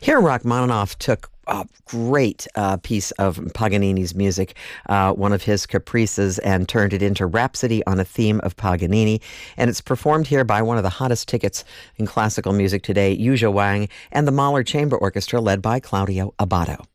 Here, Rachmaninoff took a great piece of Paganini's music, one of his caprices, and turned it into Rhapsody on a Theme of Paganini. And it's performed here by one of the hottest tickets in classical music today, Yuzha Wang, and the Mahler Chamber Orchestra led by Claudio Abbado.